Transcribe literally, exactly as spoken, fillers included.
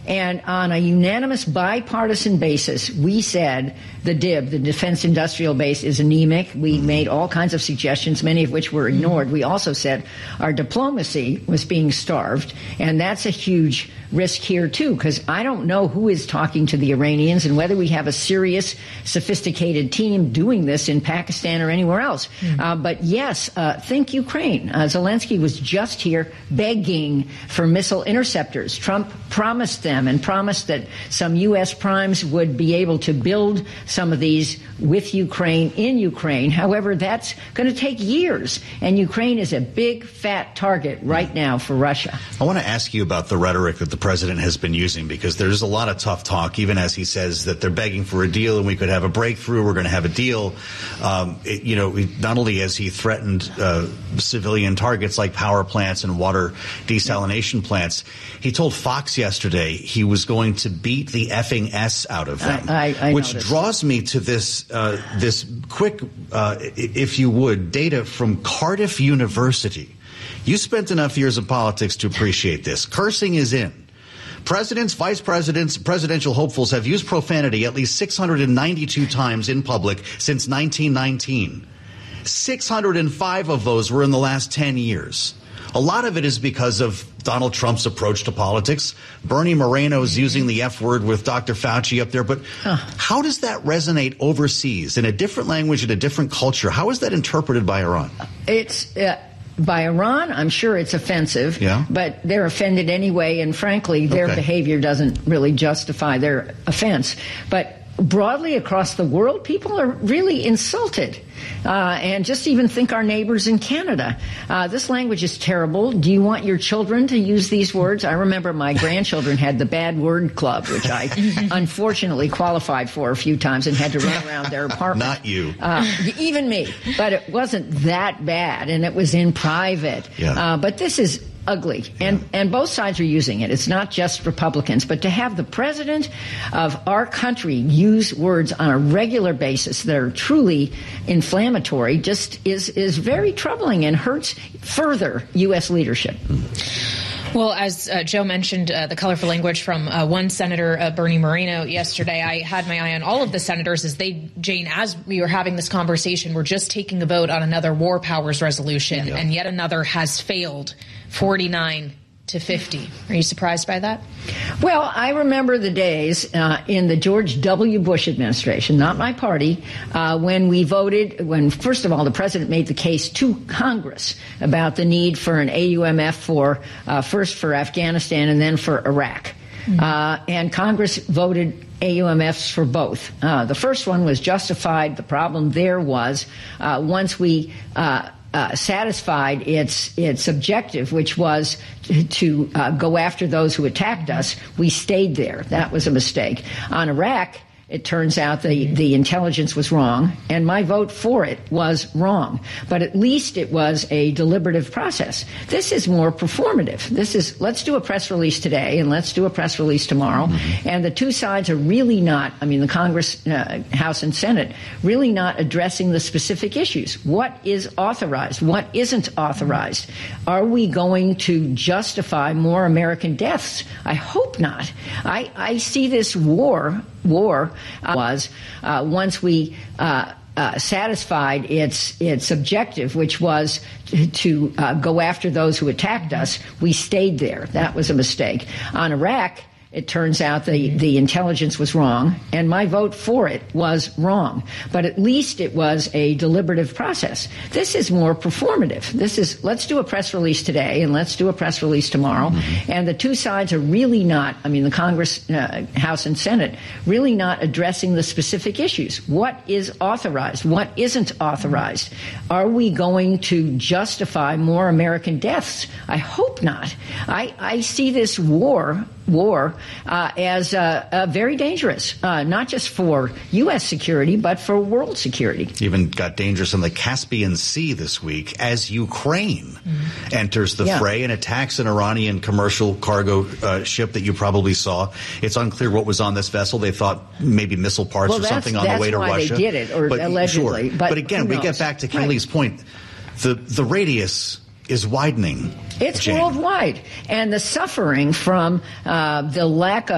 And on a unanimous bipartisan basis, we said the D I B, the Defense Industrial Base, is anemic. We made all kinds of suggestions, many of which were ignored. We also said our diplomacy was being starved, and that's a huge risk here, too, because I don't know who is talking to the Iranians and whether we have a serious, sophisticated team doing this in Pakistan or anywhere else. Mm-hmm. Uh, but yes, uh, think Ukraine. Uh, Zelensky was just here begging for missile interceptors. Trump promised them and promised that some U S primes would be able to build some of these with Ukraine in Ukraine. However, that's going to take years, and Ukraine is a big, fat target right now for Russia. I want to ask you about the rhetoric that the president has been using, because there's a lot of tough talk, even as he says that they're begging for a deal and we could have a breakthrough, we're going to have a deal. Um, it, you know, not only has he threatened uh, civilian targets like power plants and water desalination plants, he told Fox yesterday he was going to beat the effing S out of them, I, I, I which noticed. draws me to this uh, this quick, uh, if you would, data from Cardiff University. You spent enough years in politics to appreciate this. Cursing is in. Presidents, vice presidents, presidential hopefuls have used profanity at least six hundred ninety-two times in public since nineteen nineteen. six hundred five of those were in the last ten years. A lot of it is because of Donald Trump's approach to politics. Bernie Moreno's using the F word with Doctor Fauci up there. But huh. how does that resonate overseas in a different language, in a different culture? How is that interpreted by Iran? It's uh, by Iran, I'm sure it's offensive, yeah. but they're offended anyway. And frankly, their okay. behavior doesn't really justify their offense. But broadly across the world, people are really insulted. Uh, and just even think our neighbors in Canada. Uh, this language is terrible. Do you want your children to use these words? I remember my grandchildren had the Bad Word Club, which I unfortunately qualified for a few times and had to run around their apartment. Not you. Uh, even me. But it wasn't that bad, and it was in private. Yeah. Uh, but this is ugly, and yeah. and both sides are using it. It's not just Republicans, but to have the president of our country use words on a regular basis that are truly inflammatory just is is very troubling and hurts further U S leadership. Well, as uh, Joe mentioned, uh, the colorful language from uh, one senator, uh, Bernie Moreno, yesterday, I had my eye on all of the senators as they, Jane, as we were having this conversation, we're just taking a vote on another war powers resolution, yeah. and yet another has failed, forty-nine to fifty. Are you surprised by that? Well, I remember the days uh, in the George W. Bush administration, not my party, uh, when we voted, when, first of all, the president made the case to Congress about the need for an A U M F for, uh, first for Afghanistan and then for Iraq. Mm-hmm. Uh, and Congress voted A U M Fs for both. Uh, the first one was justified. The problem there was uh, once we uh, Uh, satisfied its its objective, which was to, to uh, go after those who attacked us, we stayed there. That was a mistake. On Iraq, it turns out the, the intelligence was wrong, and my vote for it was wrong. But at least it was a deliberative process. This is more performative. This is, let's do a press release today, and let's do a press release tomorrow. Mm-hmm. And the two sides are really not, I mean, the Congress, uh, House and Senate, really not addressing the specific issues. What is authorized? What isn't authorized? Are we going to justify more American deaths? I hope not. I, I see this war war uh, was uh, once we uh, uh, satisfied its its objective, which was to, to uh, go after those who attacked us, we stayed there. That was a mistake. On Iraq, it turns out the, the intelligence was wrong, and my vote for it was wrong. But at least it was a deliberative process. This is more performative. This is, let's do a press release today, and let's do a press release tomorrow. Mm-hmm. And the two sides are really not, I mean, the Congress, uh, House and Senate, really not addressing the specific issues. What is authorized? What isn't authorized? Are we going to justify more American deaths? I hope not. I, I see this war war uh, as uh, uh, very dangerous, uh, not just for U S security, but for world security. Even got dangerous in the Caspian Sea this week as Ukraine mm-hmm. enters the yeah. fray and attacks an Iranian commercial cargo uh, ship that you probably saw. It's unclear what was on this vessel. They thought maybe missile parts well, or something on the way to Russia. That's why they did it, or but, allegedly. Sure. But, but again, we get back to Kelly's right. point. The, the radius is widening. It's Jane. worldwide. And the suffering from uh, the lack of